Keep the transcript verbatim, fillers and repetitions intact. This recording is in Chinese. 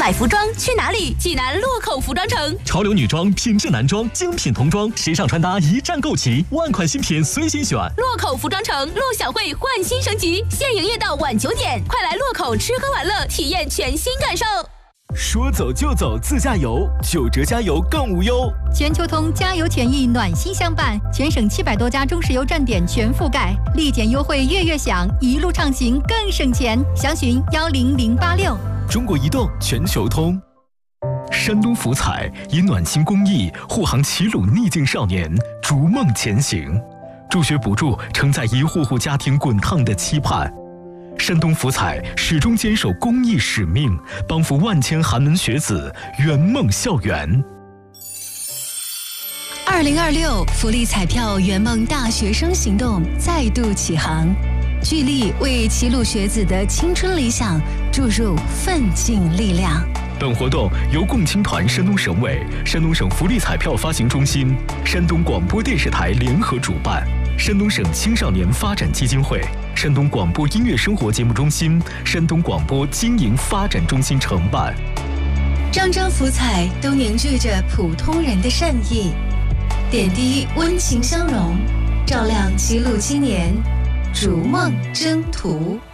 买服装去哪里？济南洛口服装城。 潮流女装、品质男装、精品童装，时尚穿搭一站购齐，万款新品随心选。 洛口服装城陆小慧焕新升级，现营业到晚九点，快来洛口吃喝玩乐，体验全新感受。 说走就走自驾游，九折加油更无忧。 全球通加油权益暖心相伴，全省七百多家中石油站点全覆盖，立减优惠月月享，一路畅行更省钱。详询幺零零八六。 中国移动全球通。 山东福彩以暖心公益护航齐鲁逆境少年逐梦前行，助学补助承载一户户家庭滚烫的期盼。山东福彩始终坚守公益使命，帮扶万千寒门学子圆梦校园。 二零二六福利彩票圆梦大学生行动再度启航，聚力为齐鲁学子的青春理想注入奋进力量。 本活动由共青团山东省委、山东省福利彩票发行中心、山东广播电视台联合主办，山东省青少年发展基金会、山东广播音乐生活节目中心、山东广播经营发展中心承办。 张张福彩都凝聚着普通人的善意，点滴温情相融，照亮齐鲁青年逐梦征途。